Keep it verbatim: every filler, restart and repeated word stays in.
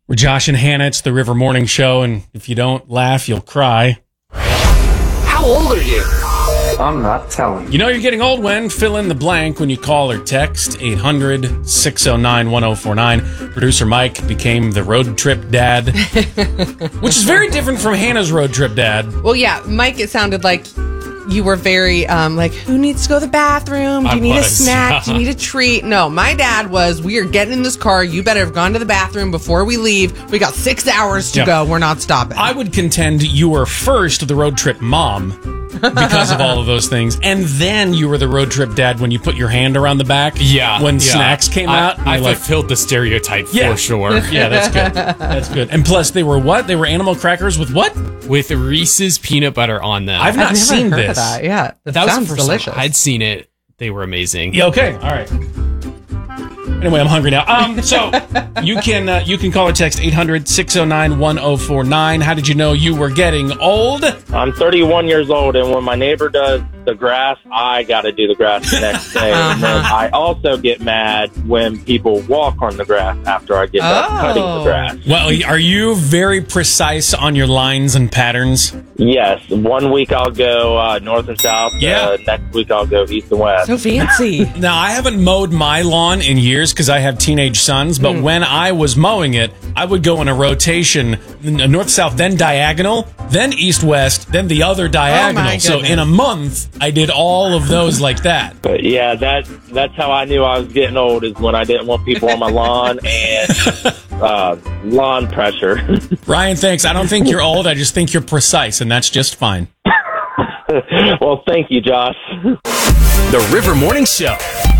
We're Josh and Hannah. It's the River Morning Show, and if you don't laugh, you'll cry. How old are you? I'm not telling. You know you're getting old when? Fill in the blank when you call or text eight hundred, six oh nine, one oh four nine. Producer Mike became the road trip dad, which is very different from Hannah's road trip dad. Well, yeah, Mike, it sounded like you were very, um, like, who needs to go to the bathroom? Do you I need was. a snack? Do you need a treat? No, my dad was, we are getting in this car. You better have gone to the bathroom before we leave. We got six hours to Yeah. go. We're not stopping. I would contend you were first the road trip mom because of all of those things, and then you were the road trip dad when you put your hand around the back. Yeah, when yeah. snacks came I, out. and I you're like, fulfilled the stereotype Yeah. for sure. yeah, that's good. That's good. And plus, they were what? They were animal crackers with what? With Reese's peanut butter on them. I've not I've never seen heard this. of that. Yeah, that, that was sounds the first delicious. time I'd seen it. They were amazing. Yeah, okay, all right. Anyway, I'm hungry now. Um, so you can uh, you can call or text eight hundred, six oh nine, one oh four nine. How did you know you were getting old? I'm thirty-one years old, and when my neighbor does the grass, I got to do the grass the next day. And then I also get mad when people walk on the grass after I get done Oh. cutting the grass. Well, are you very precise on your lines and patterns? Yes, one week I'll go uh, north and south. Yeah. Uh, next week I'll go east and west. So fancy. Now, I haven't mowed my lawn in years because I have teenage sons, but when I was mowing it, I would go in a rotation, north-south, then diagonal, then east-west, then the other diagonal. So goodness. in a month, I did all of those like that. But yeah, that that's how I knew I was getting old, is when I didn't want people on my lawn and uh, lawn pressure. Ryan, thanks. I don't think you're old. I just think you're precise, and that's just fine. Well, thank you, Josh. The River Morning Show.